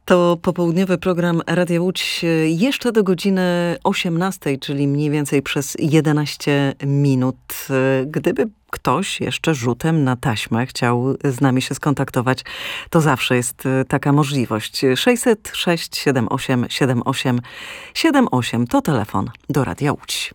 To popołudniowy program Radia Łódź jeszcze do godziny 18, czyli mniej więcej przez 11 minut. Gdyby ktoś jeszcze rzutem na taśmę chciał z nami się skontaktować, to zawsze jest taka możliwość. 606 78 78 78 to telefon do Radia Łódź.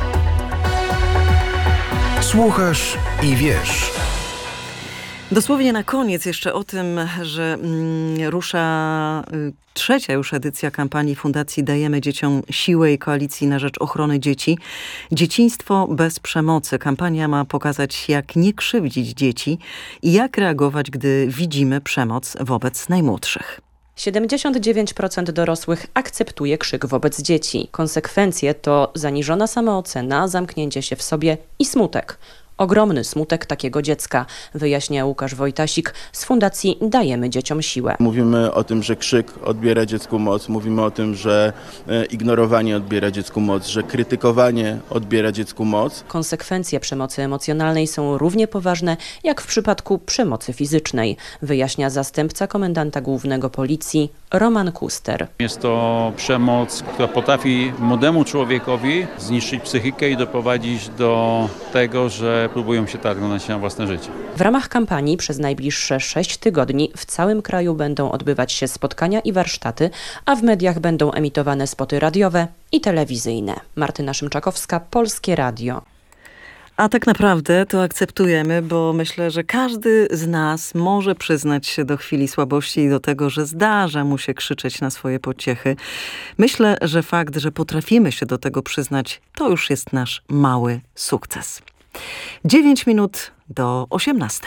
Słuchasz i wiesz. Dosłownie na koniec jeszcze o tym, że rusza trzecia już edycja kampanii Fundacji Dajemy Dzieciom Siłę i Koalicji na Rzecz Ochrony Dzieci. Dzieciństwo bez przemocy. Kampania ma pokazać, jak nie krzywdzić dzieci i jak reagować, gdy widzimy przemoc wobec najmłodszych. 79% dorosłych akceptuje krzyk wobec dzieci. Konsekwencje to zaniżona samoocena, zamknięcie się w sobie i smutek. Ogromny smutek takiego dziecka, wyjaśnia Łukasz Wojtasik z Fundacji Dajemy Dzieciom Siłę. Mówimy o tym, że krzyk odbiera dziecku moc, mówimy o tym, że ignorowanie odbiera dziecku moc, że krytykowanie odbiera dziecku moc. Konsekwencje przemocy emocjonalnej są równie poważne jak w przypadku przemocy fizycznej, wyjaśnia zastępca komendanta głównego policji Roman Kuster. Jest to przemoc, która potrafi młodemu człowiekowi zniszczyć psychikę i doprowadzić do tego, że próbują się targnąć na własne życie. W ramach kampanii przez najbliższe 6 tygodni w całym kraju będą odbywać się spotkania i warsztaty, a w mediach będą emitowane spoty radiowe i telewizyjne. Martyna Szymczakowska, Polskie Radio. A tak naprawdę to akceptujemy, bo myślę, że każdy z nas może przyznać się do chwili słabości i do tego, że zdarza mu się krzyczeć na swoje pociechy. Myślę, że fakt, że potrafimy się do tego przyznać, to już jest nasz mały sukces. 9 minut do 18.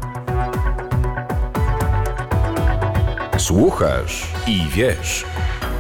Słuchasz i wiesz.